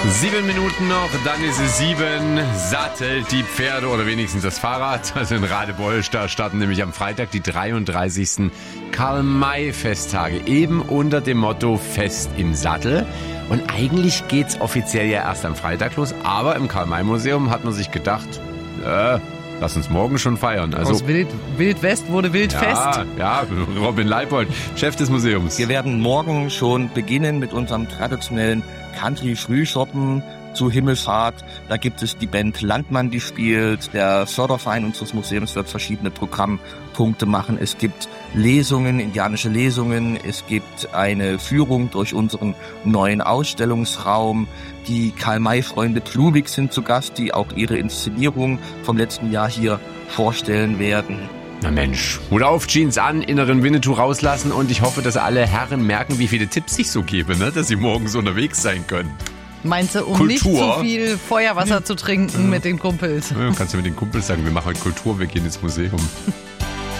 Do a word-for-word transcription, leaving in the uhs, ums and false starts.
Sieben Minuten noch, dann ist es sieben. Sattelt die Pferde oder wenigstens das Fahrrad. Also in Radebeul, da starten nämlich am Freitag die dreiunddreißigsten Karl-May-Festtage. Eben unter dem Motto Fest im Sattel. Und eigentlich geht's offiziell ja erst am Freitag los. Aber im Karl-May-Museum hat man sich gedacht, äh, lass uns morgen schon feiern. Also, Aus Wild, Wild West wurde Wildfest. Ja, ja, Robin Leipold, Chef des Museums. Wir werden morgen schon beginnen mit unserem traditionellen Country-Frühschoppen zu Himmelfahrt. Da gibt es die Band Landmann, die spielt. Der Förderverein unseres Museums wird verschiedene Programmpunkte machen. Es gibt Lesungen, indianische Lesungen. Es gibt eine Führung durch unseren neuen Ausstellungsraum. Die Karl-May-Freunde Klubik sind zu Gast, die auch ihre Inszenierung vom letzten Jahr hier vorstellen werden. Na Mensch, Hut auf, Jeans an, inneren Winnetou rauslassen und ich hoffe, dass alle Herren merken, wie viele Tipps ich so gebe, ne? Dass sie morgens unterwegs sein können. Meinst du, um Kultur. nicht zu viel Feuerwasser zu trinken ja. mit den Kumpels? Ja, kannst du mit den Kumpels sagen, wir machen heute Kultur, wir gehen ins Museum.